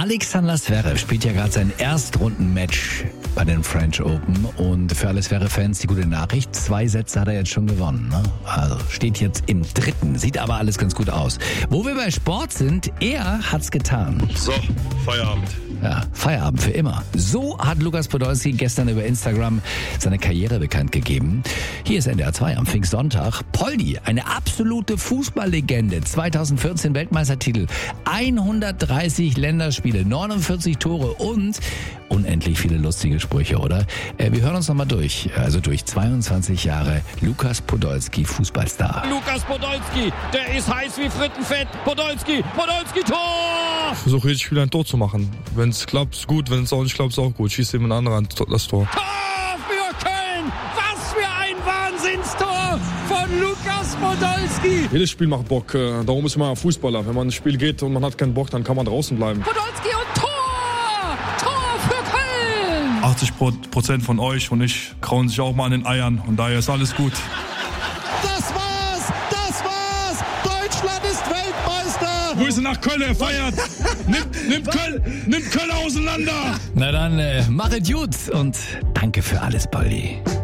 Alexander Zverev spielt ja gerade sein Erstrunden-Match bei den French Open und für alle Zverev-Fans die gute Nachricht, 2 Sätze hat er jetzt schon gewonnen. Ne? Also steht jetzt im 3., sieht aber alles ganz gut aus. Wo wir bei Sport sind, er hat's getan. So, Feierabend. Ja, Feierabend für immer. So hat Lukas Podolski gestern über Instagram seine Karriere bekannt gegeben. Hier ist NDR 2 am Pfingstsonntag. Poldi, eine absolute Fußballlegende. 2014 Weltmeistertitel, 130 Länderspiele, 49 Tore und unendlich viele lustige Sprüche, oder? Wir hören uns nochmal durch. Also durch 22 Jahre Lukas Podolski, Fußballstar. Lukas Podolski, der ist heiß wie Frittenfett. Podolski, Tor! Ich versuche jedes Spiel ein Tor zu machen. Wenn es klappt, ist gut. Wenn es auch nicht klappt, ist auch gut. Schießt jemand anderes das Tor. Tor für Köln! Was für ein Wahnsinnstor von Lukas Podolski! Jedes Spiel macht Bock. Darum ist man Fußballer. Wenn man ins Spiel geht und man hat keinen Bock, dann kann man draußen bleiben. Podolski und Tor! Tor für Köln! 80% von euch und ich krauen sich auch mal an den Eiern. Und daher ist alles gut. Das war's! Deutschland ist Weltmeister! Grüße nach Köln, er feiert! Nimmt Köln auseinander! Na dann, mach es gut und danke für alles, Poldi.